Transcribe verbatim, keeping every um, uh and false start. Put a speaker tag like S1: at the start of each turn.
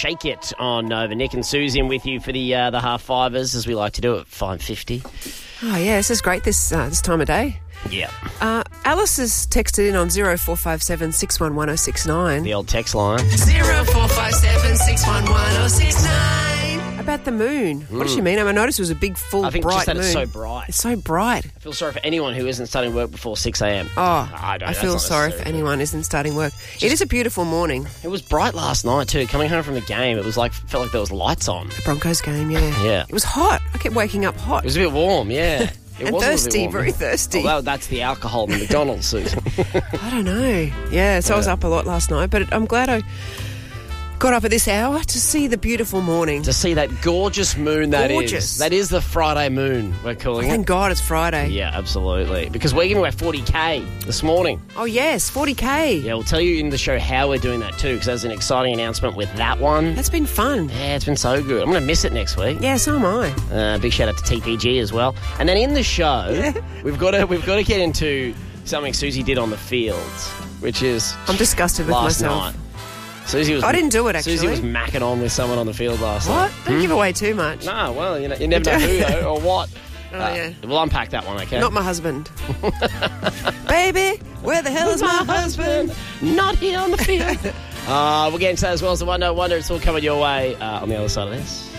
S1: Shake It on Nova. Nick and Susie in with you for the uh, the half fivers, as we like to do at five fifty.
S2: Oh, yeah, this is great this uh, this time of day.
S1: Yeah.
S2: Uh, Alice has texted in on zero four five seven six one one oh six nine.
S1: The old text line.
S2: zero four five seven six one one oh six nine. About the moon. Mm. What does she mean? I, mean, I noticed it was a big, full,
S1: I think
S2: bright
S1: just that
S2: moon.
S1: it's so bright.
S2: It's so bright.
S1: I feel sorry for anyone who isn't starting work before six a.m.
S2: Oh,
S1: I, don't,
S2: I feel sorry for anyone who isn't starting work. Just, it is a beautiful morning.
S1: It was bright last night too. Coming home from the game, it was like felt like there was lights on.
S2: The Broncos game, yeah.
S1: Yeah.
S2: It was hot. I kept waking up hot.
S1: It was a bit warm, yeah. It
S2: and
S1: was
S2: thirsty,
S1: warm.
S2: very thirsty.
S1: Oh, that, that's the alcohol in the McDonald's, Susan.
S2: I don't know. Yeah, so yeah. I was up a lot last night, but I'm glad I got up at this hour to see the beautiful morning.
S1: To see that gorgeous moon that
S2: gorgeous.
S1: is. That is the Friday moon, we're calling
S2: oh,
S1: it.
S2: Thank God it's Friday.
S1: Yeah, absolutely. Because we're giving away forty K this morning.
S2: Oh, yes, forty K.
S1: Yeah, we'll tell you in the show how we're doing that too, because there's an exciting announcement with that one.
S2: That's been fun.
S1: Yeah, it's been so good. I'm going to miss it next week.
S2: Yeah, so am I.
S1: Uh, big shout out to T P G as well. And then in the show,
S2: yeah.
S1: we've got to we've got to get into something Susie did on the field, which is
S2: I'm disgusted with
S1: last
S2: myself.
S1: night. Susie was.
S2: I didn't do it, actually.
S1: Susie was macking on with someone on the field last
S2: what?
S1: night.
S2: What? Don't
S1: hmm?
S2: give away too much.
S1: No, well, you, know, you never know who though, or what.
S2: Oh,
S1: uh,
S2: yeah.
S1: We'll unpack that one, okay?
S2: Not my husband. Baby, where the hell is my husband?
S1: Not here on the field. uh, we'll get into that as well as the Wonder Wonder. It's all coming your way uh, on the other side of this.